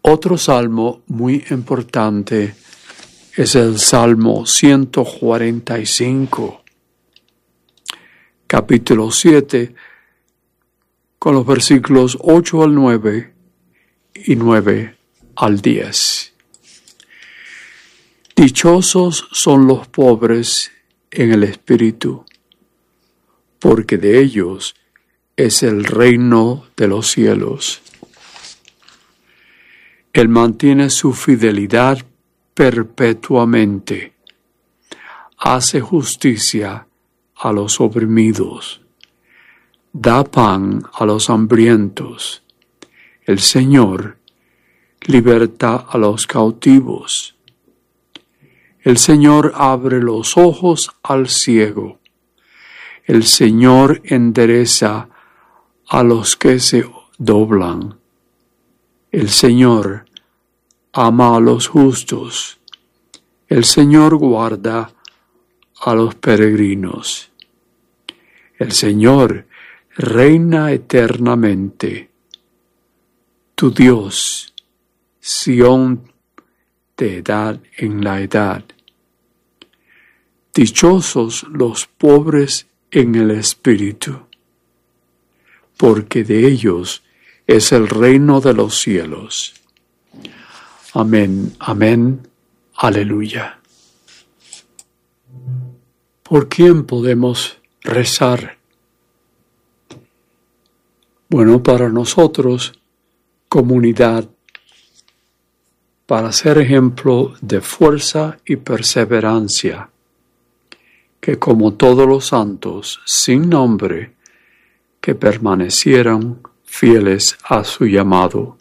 Otro salmo muy importante es el Salmo 145, capítulo 7, con los versículos 8 al 9 y 9 al 10. Dichosos son los pobres en el espíritu, porque de ellos es el reino de los cielos. Él mantiene su fidelidad perpetuamente, hace justicia a los oprimidos, da pan a los hambrientos. El Señor liberta a los cautivos. El Señor abre los ojos al ciego. El Señor endereza a los que se doblan. El Señor ama a los justos. El Señor guarda a los peregrinos. El Señor reina eternamente. Tu Dios, Sión de edad en la edad. Dichosos los pobres en el espíritu, porque de ellos es el reino de los cielos. Amén, amén, aleluya. ¿Por quién podemos rezar? Bueno, para nosotros, comunidad, para ser ejemplo de fuerza y perseverancia, que como todos los santos sin nombre, que permanecieron fieles a su llamado.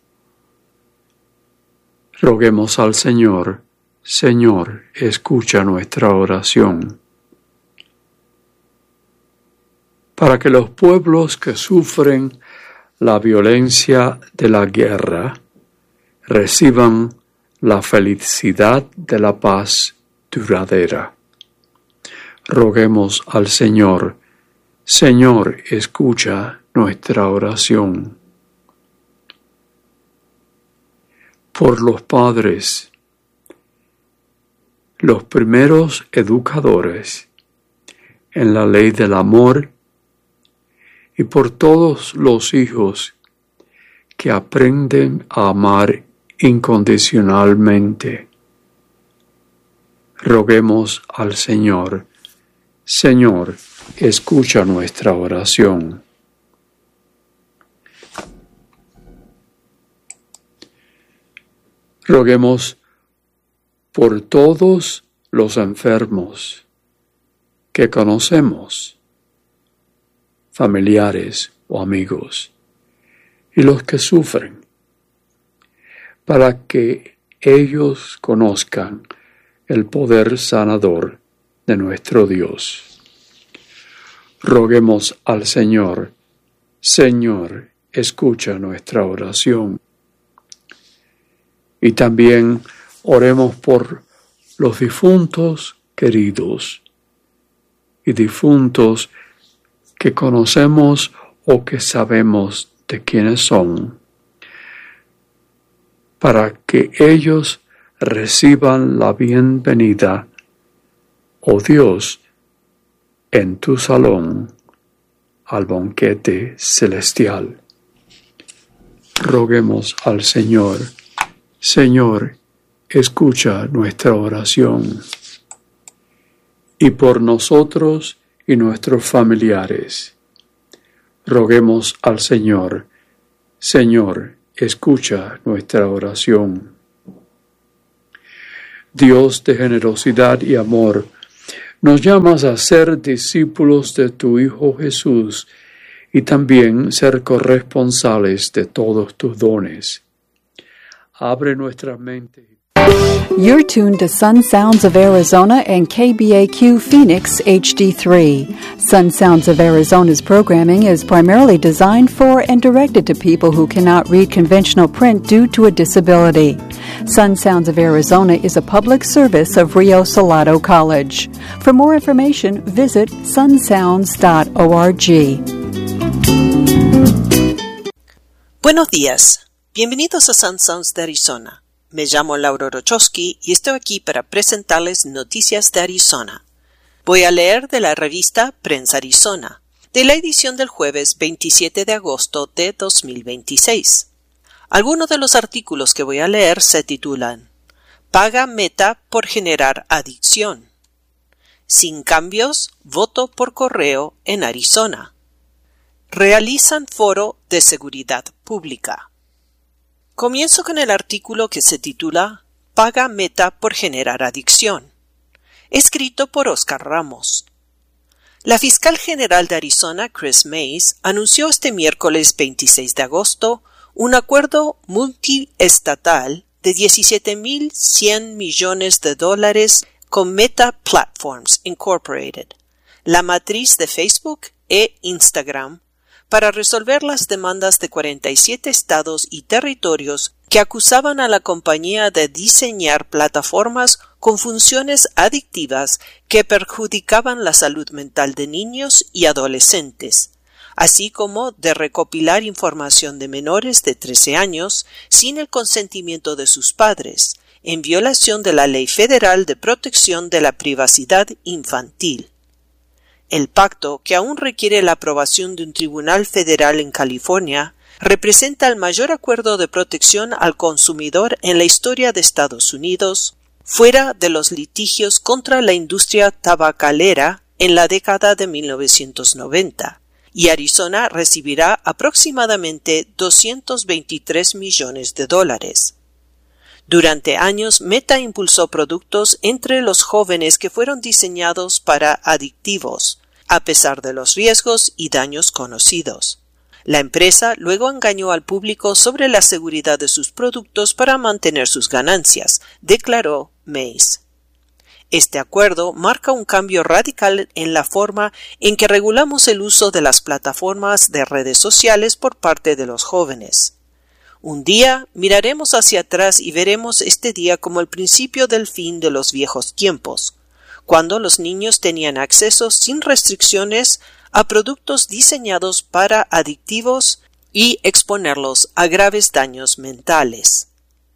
Roguemos al Señor, Señor, escucha nuestra oración. Para que los pueblos que sufren la violencia de la guerra reciban la felicidad de la paz duradera. Roguemos al Señor, Señor, escucha nuestra oración. Por los padres, los primeros educadores en la ley del amor, y por todos los hijos que aprenden a amar incondicionalmente. Roguemos al Señor, Señor, escucha nuestra oración. Roguemos por todos los enfermos que conocemos, familiares o amigos, y los que sufren, para que ellos conozcan el poder sanador de nuestro Dios. Roguemos al Señor, Señor, escucha nuestra oración. Y también oremos por los difuntos queridos y difuntos que conocemos o que sabemos de quiénes son, para que ellos reciban la bienvenida, oh Dios, en tu salón al banquete celestial. Roguemos al Señor, Señor, escucha nuestra oración. Y por nosotros y nuestros familiares, roguemos al Señor, Señor, escucha nuestra oración. Dios de generosidad y amor, nos llamas a ser discípulos de tu Hijo Jesús y también ser corresponsales de todos tus dones. Abre nuestra mente. You're tuned to Sun Sounds of Arizona and KBAQ Phoenix HD3. Sun Sounds of Arizona's programming is primarily designed for and directed to people who cannot read conventional print due to a disability. Sun Sounds of Arizona is a public service of Rio Salado College. For more information, visit sunsounds.org. Buenos días. Bienvenidos a Sun Sounds de Arizona. Me llamo Laura Rochowski y estoy aquí para presentarles noticias de Arizona. Voy a leer de la revista Prensa Arizona, de la edición del jueves 27 de agosto de 2026. Algunos de los artículos que voy a leer se titulan Paga Meta por generar adicción. Sin cambios, voto por correo en Arizona. Realizan foro de seguridad pública. Comienzo con el artículo que se titula Paga Meta por generar adicción, escrito por Oscar Ramos. La fiscal general de Arizona, Chris Mays, anunció este miércoles 26 de agosto un acuerdo multiestatal de $17,100 millones con Meta Platforms Incorporated, la matriz de Facebook e Instagram, para resolver las demandas de 47 estados y territorios que acusaban a la compañía de diseñar plataformas con funciones adictivas que perjudicaban la salud mental de niños y adolescentes, así como de recopilar información de menores de 13 años sin el consentimiento de sus padres, en violación de la Ley Federal de Protección de la Privacidad Infantil. El pacto, que aún requiere la aprobación de un tribunal federal en California, representa el mayor acuerdo de protección al consumidor en la historia de Estados Unidos, fuera de los litigios contra la industria tabacalera en la década de 1990, y Arizona recibirá aproximadamente $223 millones. Durante años, Meta impulsó productos entre los jóvenes que fueron diseñados para adictivos, a pesar de los riesgos y daños conocidos. La empresa luego engañó al público sobre la seguridad de sus productos para mantener sus ganancias, declaró Mays. Este acuerdo marca un cambio radical en la forma en que regulamos el uso de las plataformas de redes sociales por parte de los jóvenes. Un día miraremos hacia atrás y veremos este día como el principio del fin de los viejos tiempos, cuando los niños tenían acceso sin restricciones a productos diseñados para adictivos y exponerlos a graves daños mentales.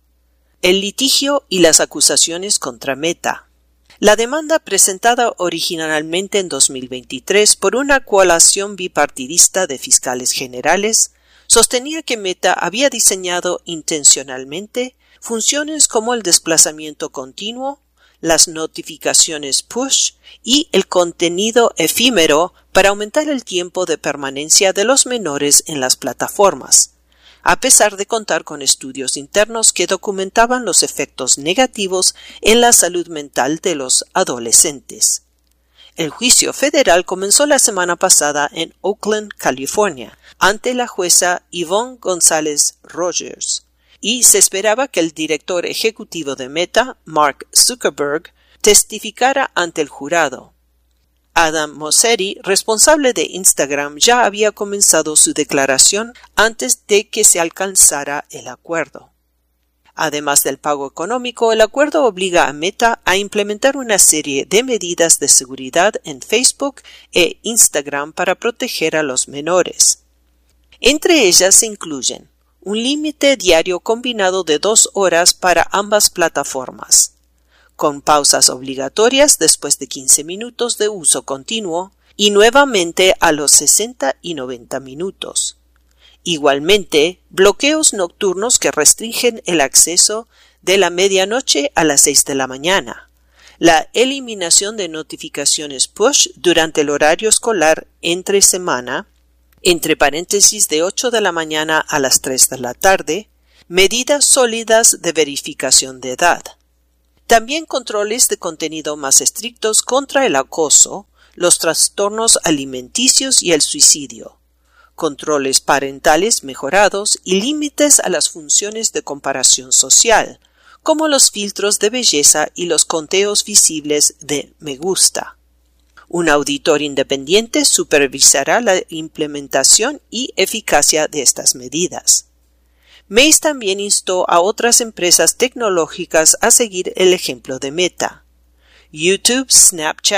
El litigio y las acusaciones contra Meta. La demanda, presentada originalmente en 2023 por una coalición bipartidista de fiscales generales, sostenía que Meta había diseñado intencionalmente funciones como el desplazamiento continuo, las notificaciones push y el contenido efímero para aumentar el tiempo de permanencia de los menores en las plataformas, a pesar de contar con estudios internos que documentaban los efectos negativos en la salud mental de los adolescentes. El juicio federal comenzó la semana pasada en Oakland, California, ante la jueza Yvonne González Rogers, y se esperaba que el director ejecutivo de Meta, Mark Zuckerberg, testificara ante el jurado. Adam Mosseri, responsable de Instagram, ya había comenzado su declaración antes de que se alcanzara el acuerdo. Además del pago económico, el acuerdo obliga a Meta a implementar una serie de medidas de seguridad en Facebook e Instagram para proteger a los menores. Entre ellas se incluyen un límite diario combinado de 2 horas para ambas plataformas, con pausas obligatorias después de 15 minutos de uso continuo y nuevamente a los 60 y 90 minutos. Igualmente, bloqueos nocturnos que restringen el acceso de la medianoche a las 6 de la mañana, la eliminación de notificaciones push durante el horario escolar entre semana, entre paréntesis de 8 de la mañana a las 3 de la tarde, medidas sólidas de verificación de edad. También controles de contenido más estrictos contra el acoso, los trastornos alimenticios y el suicidio. Controles parentales mejorados y límites a las funciones de comparación social, como los filtros de belleza y los conteos visibles de me gusta. Un auditor independiente supervisará la implementación y eficacia de estas medidas. Mays también instó a otras empresas tecnológicas a seguir el ejemplo de Meta. YouTube, Snapchat,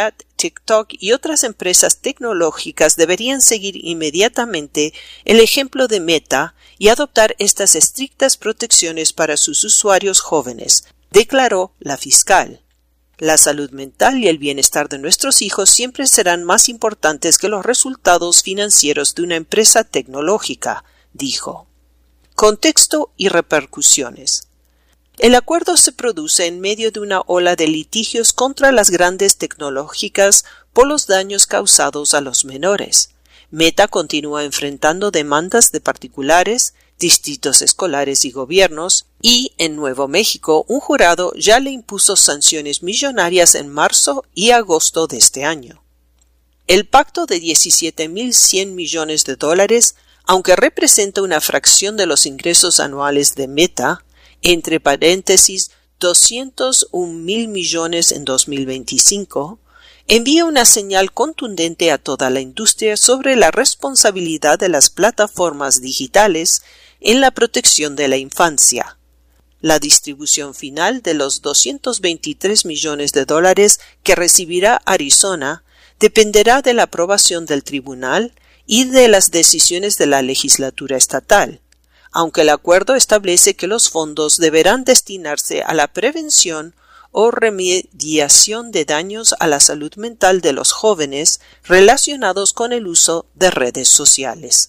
TikTok y otras empresas tecnológicas deberían seguir inmediatamente el ejemplo de Meta y adoptar estas estrictas protecciones para sus usuarios jóvenes, declaró la fiscal. La salud mental y el bienestar de nuestros hijos siempre serán más importantes que los resultados financieros de una empresa tecnológica, dijo. Contexto y repercusiones. El acuerdo se produce en medio de una ola de litigios contra las grandes tecnológicas por los daños causados a los menores. Meta continúa enfrentando demandas de particulares, distritos escolares y gobiernos, y en Nuevo México un jurado ya le impuso sanciones millonarias en marzo y agosto de este año. El pacto de $17.100 millones, aunque representa una fracción de los ingresos anuales de Meta, entre paréntesis 201.000 millones en 2025, envía una señal contundente a toda la industria sobre la responsabilidad de las plataformas digitales en la protección de la infancia. La distribución final de los $223 millones que recibirá Arizona dependerá de la aprobación del tribunal y de las decisiones de la legislatura estatal, aunque el acuerdo establece que los fondos deberán destinarse a la prevención o remediación de daños a la salud mental de los jóvenes relacionados con el uso de redes sociales.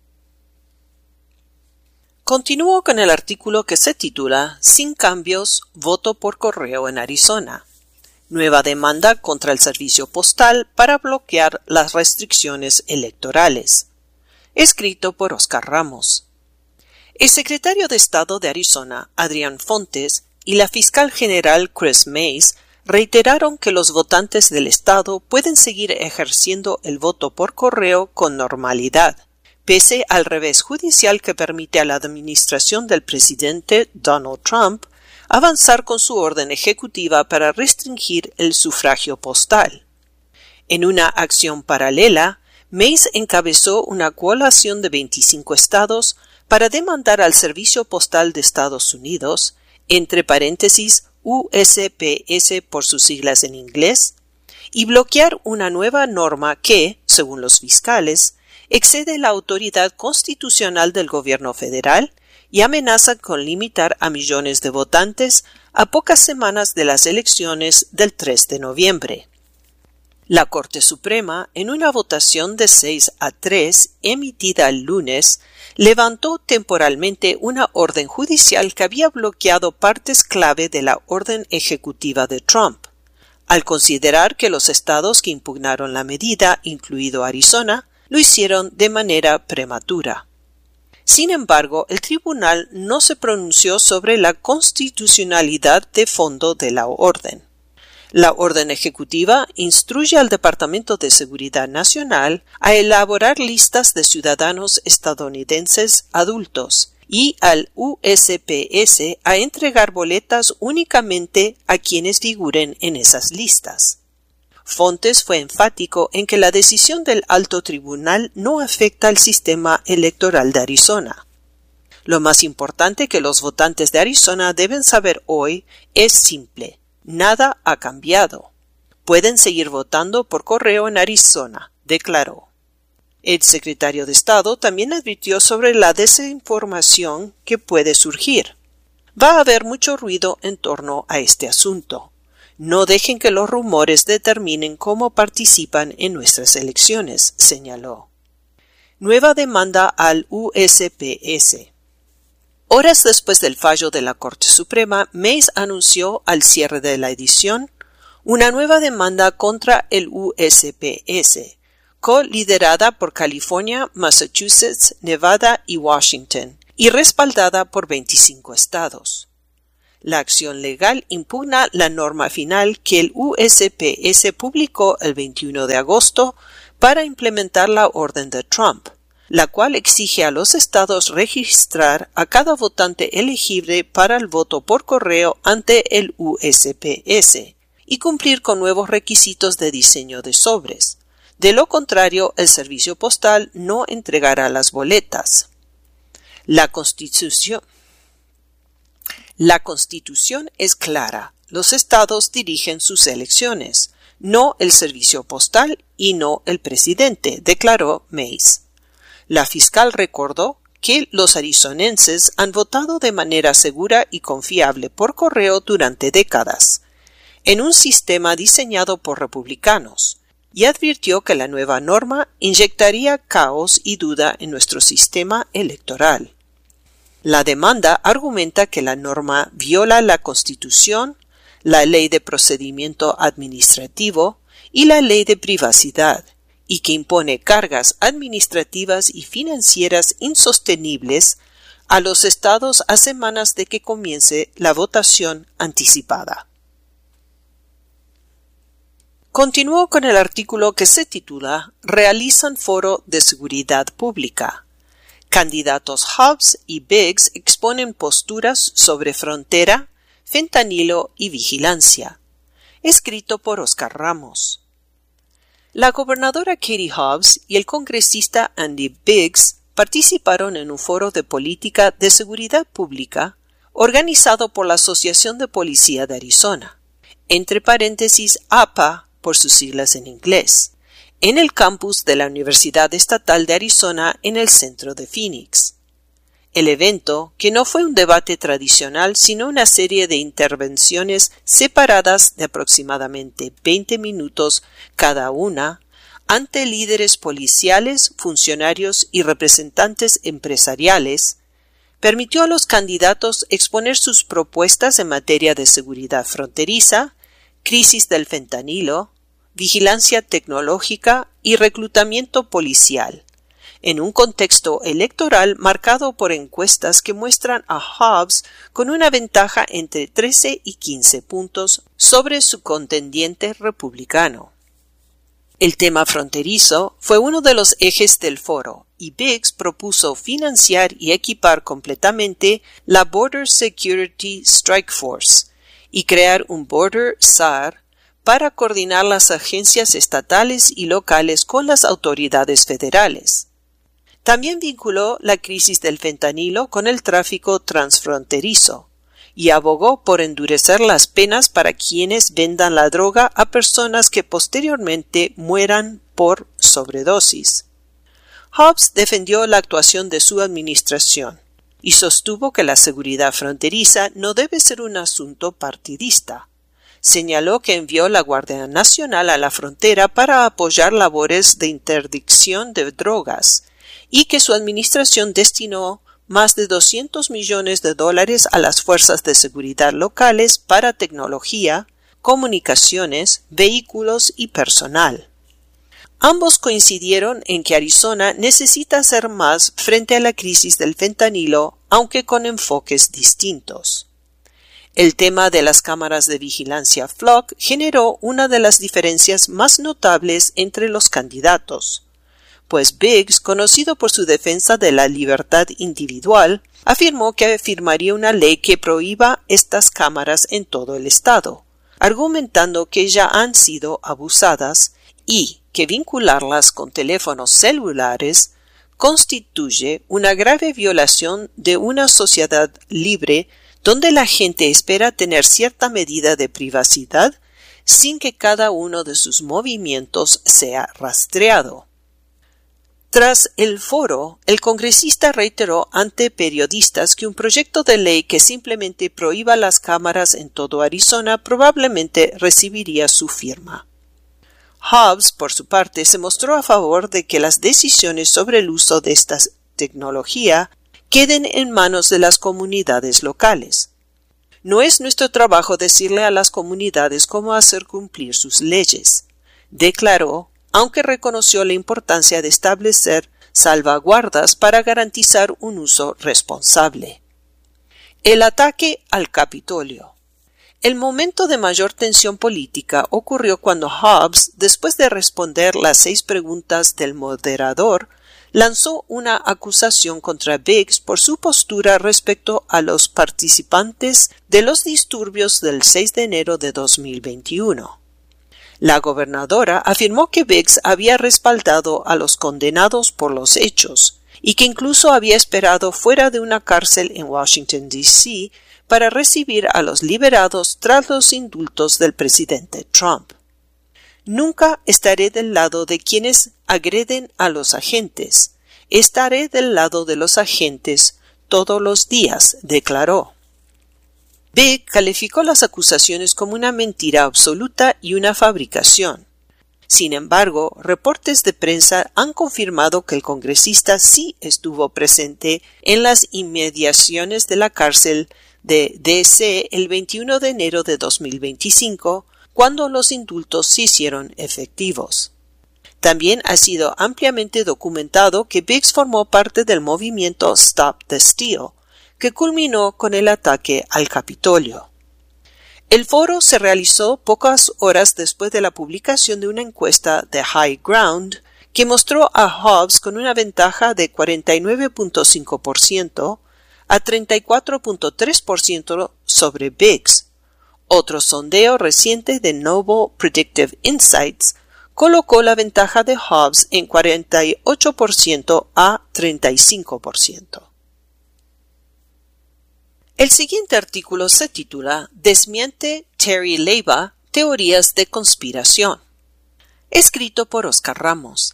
Continúo con el artículo que se titula Sin cambios, voto por correo en Arizona. Nueva demanda contra el servicio postal para bloquear las restricciones electorales. Escrito por Oscar Ramos. El secretario de Estado de Arizona, Adrián Fontes, y la fiscal general Chris Mays reiteraron que los votantes del estado pueden seguir ejerciendo el voto por correo con normalidad, pese al revés judicial que permite a la administración del presidente Donald Trump avanzar con su orden ejecutiva para restringir el sufragio postal. En una acción paralela, Mays encabezó una coalición de 25 estados para demandar al Servicio Postal de Estados Unidos, entre paréntesis USPS por sus siglas en inglés, y bloquear una nueva norma que, según los fiscales, excede la autoridad constitucional del gobierno federal y amenaza con limitar a millones de votantes a pocas semanas de las elecciones del 3 de noviembre. La Corte Suprema, en una votación de 6-3 emitida el lunes, levantó temporalmente una orden judicial que había bloqueado partes clave de la orden ejecutiva de Trump, al considerar que los estados que impugnaron la medida, incluido Arizona, lo hicieron de manera prematura. Sin embargo, el tribunal no se pronunció sobre la constitucionalidad de fondo de la orden. La orden ejecutiva instruye al Departamento de Seguridad Nacional a elaborar listas de ciudadanos estadounidenses adultos y al USPS a entregar boletas únicamente a quienes figuren en esas listas. Fontes fue enfático en que la decisión del alto tribunal no afecta al sistema electoral de Arizona. Lo más importante que los votantes de Arizona deben saber hoy es simple: nada ha cambiado. Pueden seguir votando por correo en Arizona, declaró. El secretario de Estado también advirtió sobre la desinformación que puede surgir. Va a haber mucho ruido en torno a este asunto. No dejen que los rumores determinen cómo participan en nuestras elecciones, señaló. Nueva demanda al USPS. Horas después del fallo de la Corte Suprema, Mays anunció al cierre de la edición una nueva demanda contra el USPS, co-liderada por California, Massachusetts, Nevada y Washington, y respaldada por 25 estados. La acción legal impugna la norma final que el USPS publicó el 21 de agosto para implementar la orden de Trump, la cual exige a los estados registrar a cada votante elegible para el voto por correo ante el USPS y cumplir con nuevos requisitos de diseño de sobres. De lo contrario, el servicio postal no entregará las boletas. La Constitución es clara. Los estados dirigen sus elecciones. no el servicio postal y no el presidente, declaró Mays. La fiscal recordó que los arizonenses han votado de manera segura y confiable por correo durante décadas, en un sistema diseñado por republicanos, y advirtió que la nueva norma inyectaría caos y duda en nuestro sistema electoral. La demanda argumenta que la norma viola la Constitución, la Ley de Procedimiento Administrativo y la Ley de Privacidad, y que impone cargas administrativas y financieras insostenibles a los estados a semanas de que comience la votación anticipada. Continuó con el artículo que se titula «Realizan foro de seguridad pública. Candidatos Hobbs y Biggs exponen posturas sobre frontera, fentanilo y vigilancia», escrito por Oscar Ramos. La gobernadora Katie Hobbs y el congresista Andy Biggs participaron en un foro de política de seguridad pública organizado por la Asociación de Policía de Arizona, entre paréntesis APA por sus siglas en inglés, en el campus de la Universidad Estatal de Arizona en el centro de Phoenix. El evento, que no fue un debate tradicional, sino una serie de intervenciones separadas de aproximadamente 20 minutos cada una, ante líderes policiales, funcionarios y representantes empresariales, permitió a los candidatos exponer sus propuestas en materia de seguridad fronteriza, crisis del fentanilo, vigilancia tecnológica y reclutamiento policial, en un contexto electoral marcado por encuestas que muestran a Hobbs con una ventaja entre 13 y 15 puntos sobre su contendiente republicano. El tema fronterizo fue uno de los ejes del foro, y Biggs propuso financiar y equipar completamente la Border Security Strike Force y crear un Border SAR para coordinar las agencias estatales y locales con las autoridades federales. También vinculó la crisis del fentanilo con el tráfico transfronterizo y abogó por endurecer las penas para quienes vendan la droga a personas que posteriormente mueran por sobredosis. Hobbs defendió la actuación de su administración y sostuvo que la seguridad fronteriza no debe ser un asunto partidista. Señaló que envió la Guardia Nacional a la frontera para apoyar labores de interdicción de drogas y que su administración destinó más de $200 millones a las fuerzas de seguridad locales para tecnología, comunicaciones, vehículos y personal. Ambos coincidieron en que Arizona necesita hacer más frente a la crisis del fentanilo, aunque con enfoques distintos. El tema de las cámaras de vigilancia Flock generó una de las diferencias más notables entre los candidatos, pues Biggs, conocido por su defensa de la libertad individual, afirmó que firmaría una ley que prohíba estas cámaras en todo el estado, argumentando que ya han sido abusadas y que vincularlas con teléfonos celulares constituye una grave violación de una sociedad libre donde la gente espera tener cierta medida de privacidad sin que cada uno de sus movimientos sea rastreado. Tras el foro, el congresista reiteró ante periodistas que un proyecto de ley que simplemente prohíba las cámaras en todo Arizona probablemente recibiría su firma. Hobbs, por su parte, se mostró a favor de que las decisiones sobre el uso de esta tecnología queden en manos de las comunidades locales. No es nuestro trabajo decirle a las comunidades cómo hacer cumplir sus leyes, declaró, aunque reconoció la importancia de establecer salvaguardas para garantizar un uso responsable. El ataque al Capitolio. El momento de mayor tensión política ocurrió cuando Hobbs, después de responder las 6 preguntas del moderador, lanzó una acusación contra Biggs por su postura respecto a los participantes de los disturbios del 6 de enero de 2021. La gobernadora afirmó que Biggs había respaldado a los condenados por los hechos y que incluso había esperado fuera de una cárcel en Washington, D.C. para recibir a los liberados tras los indultos del presidente Trump. Nunca estaré del lado de quienes agreden a los agentes. Estaré del lado de los agentes todos los días, declaró. Bigg calificó las acusaciones como una mentira absoluta y una fabricación. Sin embargo, reportes de prensa han confirmado que el congresista sí estuvo presente en las inmediaciones de la cárcel de D.C. el 21 de enero de 2025, cuando los indultos se hicieron efectivos. También ha sido ampliamente documentado que Biggs formó parte del movimiento Stop the Steal, que culminó con el ataque al Capitolio. El foro se realizó pocas horas después de la publicación de una encuesta de High Ground que mostró a Hobbs con una ventaja de 49.5% a 34.3% sobre Biggs. Otro sondeo reciente de Noble Predictive Insights colocó la ventaja de Hobbs en 48% a 35%. El siguiente artículo se titula «Desmiente Terry Leiba, teorías de conspiración», escrito por Oscar Ramos.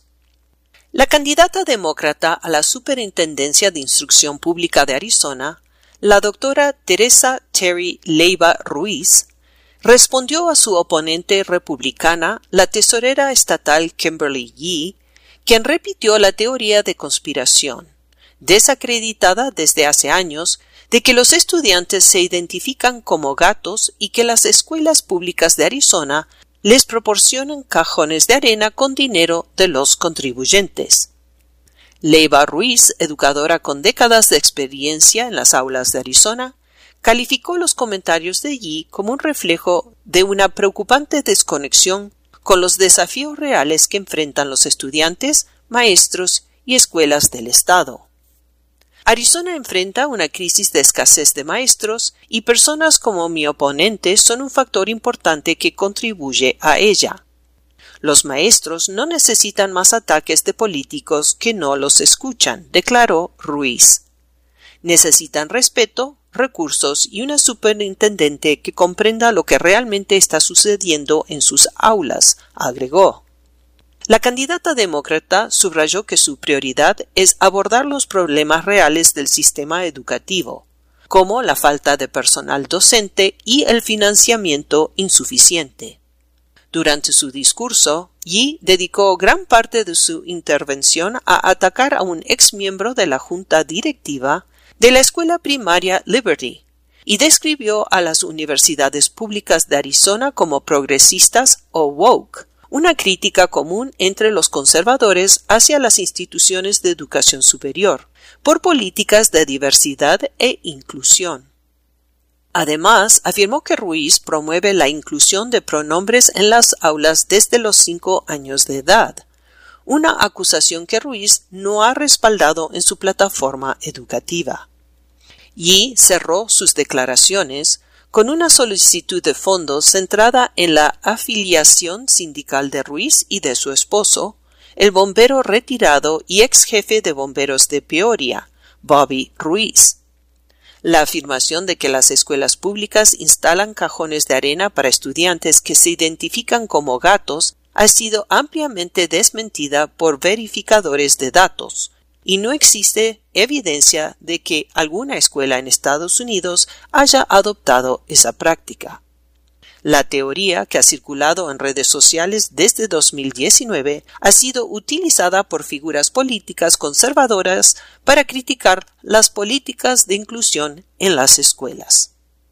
La candidata demócrata a la Superintendencia de Instrucción Pública de Arizona, la doctora Teresa Terry Leiba Ruiz, respondió a su oponente republicana, la tesorera estatal Kimberly Yee, quien repitió la teoría de conspiración, desacreditada desde hace años, de que los estudiantes se identifican como gatos y que las escuelas públicas de Arizona les proporcionan cajones de arena con dinero de los contribuyentes. Leiba Ruiz, educadora con décadas de experiencia en las aulas de Arizona, calificó los comentarios de Yee como un reflejo de una preocupante desconexión con los desafíos reales que enfrentan los estudiantes, maestros y escuelas del estado. Arizona enfrenta una crisis de escasez de maestros y personas como mi oponente son un factor importante que contribuye a ella. Los maestros no necesitan más ataques de políticos que no los escuchan, declaró Ruiz. Necesitan respeto, recursos y una superintendente que comprenda lo que realmente está sucediendo en sus aulas, agregó. La candidata demócrata subrayó que su prioridad es abordar los problemas reales del sistema educativo, como la falta de personal docente y el financiamiento insuficiente. Durante su discurso, Yee dedicó gran parte de su intervención a atacar a un exmiembro de la junta directiva de la escuela primaria Liberty y describió a las universidades públicas de Arizona como progresistas o woke, una crítica común entre los conservadores hacia las instituciones de educación superior, por políticas de diversidad e inclusión. Además, afirmó que Ruiz promueve la inclusión de pronombres en las aulas desde los 5 años de edad, una acusación que Ruiz no ha respaldado en su plataforma educativa. Yee cerró sus declaraciones con una solicitud de fondos centrada en la afiliación sindical de Ruiz y de su esposo, el bombero retirado y ex jefe de bomberos de Peoria, Bobby Ruiz. La afirmación de que las escuelas públicas instalan cajones de arena para estudiantes que se identifican como gatos ha sido ampliamente desmentida por verificadores de datos, y no existe evidencia de que alguna escuela en Estados Unidos haya adoptado esa práctica. La teoría, que ha circulado en redes sociales desde 2019, ha sido utilizada por figuras políticas conservadoras para criticar las políticas de inclusión en las escuelas.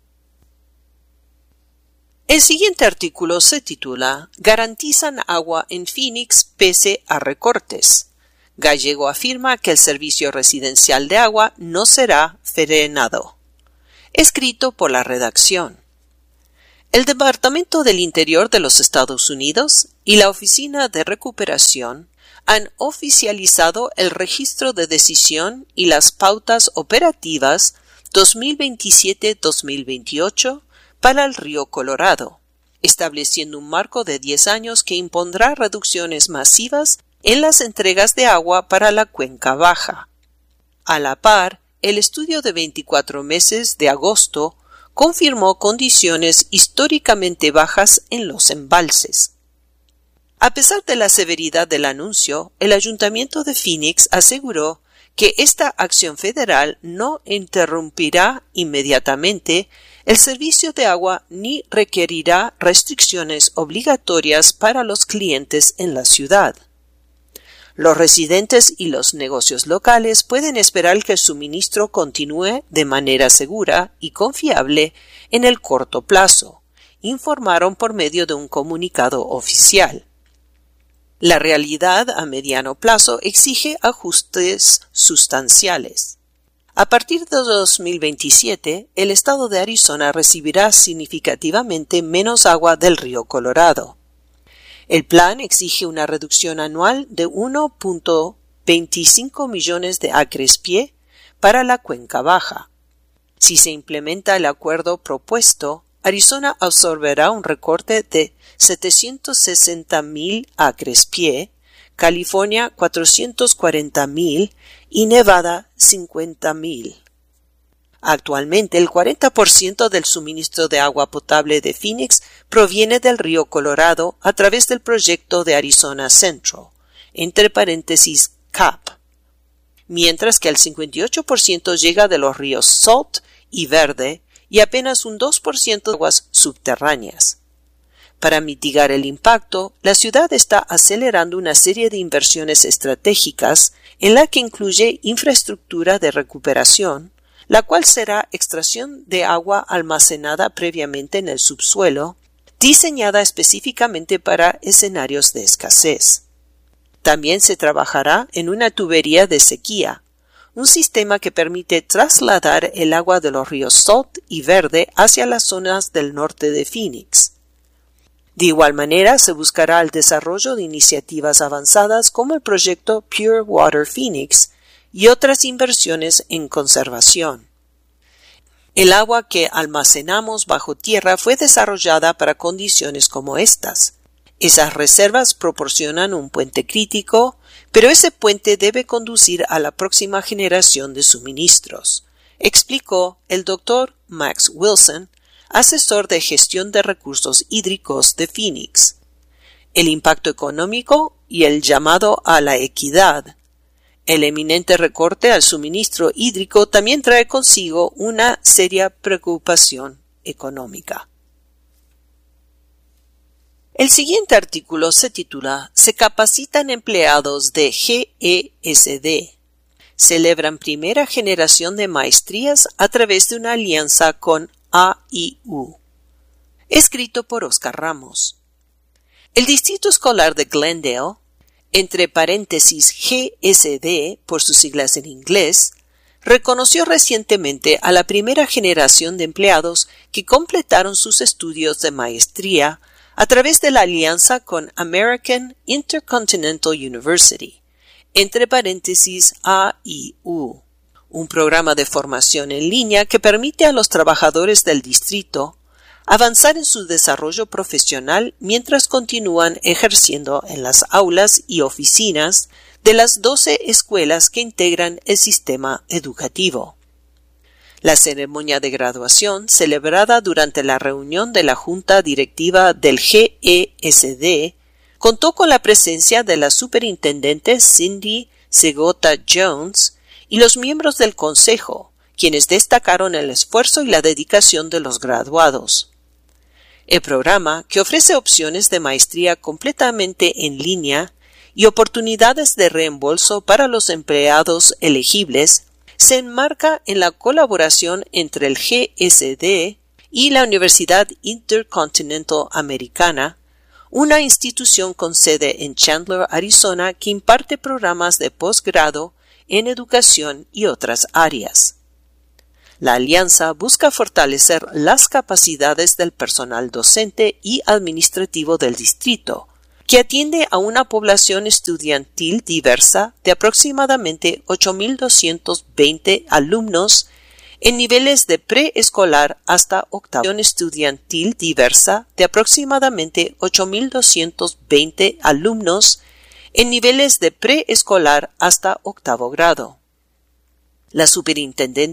El siguiente artículo se titula «Garantizan agua en Phoenix pese a recortes». Gallego afirma que el servicio residencial de agua no será frenado. Escrito por la redacción. El Departamento del Interior de los Estados Unidos y la Oficina de Recuperación han oficializado el registro de decisión y las pautas operativas 2027-2028 para el río Colorado, estableciendo un marco de 10 años que impondrá reducciones masivas en las entregas de agua para la cuenca baja. A la par, el estudio de 24 meses de agosto confirmó condiciones históricamente bajas en los embalses. A pesar de la severidad del anuncio, el Ayuntamiento de Phoenix aseguró que esta acción federal no interrumpirá inmediatamente el servicio de agua ni requerirá restricciones obligatorias para los clientes en la ciudad. Los residentes y los negocios locales pueden esperar que el suministro continúe de manera segura y confiable en el corto plazo, informaron por medio de un comunicado oficial. La realidad a mediano plazo exige ajustes sustanciales. A partir de 2027, el estado de Arizona recibirá significativamente menos agua del río Colorado. El plan exige una reducción anual de 1.25 millones de acres-pie para la cuenca baja. Si se implementa el acuerdo propuesto, Arizona absorberá un recorte de 760,000 acres-pie, California 440,000 y Nevada 50,000. Actualmente, el 40% del suministro de agua potable de Phoenix proviene del río Colorado a través del proyecto de Arizona Central, entre paréntesis CAP, mientras que el 58% llega de los ríos Salt y Verde y apenas un 2% de aguas subterráneas. Para mitigar el impacto, la ciudad está acelerando una serie de inversiones estratégicas en la que incluye infraestructura de recuperación, la cual será extracción de agua almacenada previamente en el subsuelo, diseñada específicamente para escenarios de escasez. También se trabajará en una tubería de sequía, un sistema que permite trasladar el agua de los ríos Salt y Verde hacia las zonas del norte de Phoenix. De igual manera, se buscará el desarrollo de iniciativas avanzadas como el proyecto Pure Water Phoenix y otras inversiones en conservación. El agua que almacenamos bajo tierra fue desarrollada para condiciones como estas. Esas reservas proporcionan un puente crítico, pero ese puente debe conducir a la próxima generación de suministros, explicó el Dr. Max Wilson, asesor de gestión de recursos hídricos de Phoenix. El impacto económico y el llamado a la equidad. El eminente recorte al suministro hídrico también trae consigo una seria preocupación económica. El siguiente artículo se titula «Se capacitan empleados de GESD. Celebran primera generación de maestrías a través de una alianza con AIU». Escrito por Oscar Ramos. El Distrito Escolar de Glendale, entre paréntesis GSD por sus siglas en inglés, reconoció recientemente a la primera generación de empleados que completaron sus estudios de maestría a través de la alianza con American Intercontinental University, entre paréntesis AIU, un programa de formación en línea que permite a los trabajadores del distrito avanzar en su desarrollo profesional mientras continúan ejerciendo en las aulas y oficinas de las 12 escuelas que integran el sistema educativo. La ceremonia de graduación, celebrada durante la reunión de la Junta Directiva del GESD, contó con la presencia de la superintendente Cindy Segota Jones y los miembros del consejo, quienes destacaron el esfuerzo y la dedicación de los graduados. El programa, que ofrece opciones de maestría completamente en línea y oportunidades de reembolso para los empleados elegibles, se enmarca en la colaboración entre el GSD y la Universidad Intercontinental Americana, una institución con sede en Chandler, Arizona, que imparte programas de posgrado en educación y otras áreas. La alianza busca fortalecer las capacidades del personal docente y administrativo del distrito, que atiende a una población estudiantil diversa de aproximadamente 8,220 alumnos en niveles de preescolar hasta octavo, estudiantil diversa de aproximadamente 8,220 alumnos en niveles de preescolar hasta octavo grado. La superintendente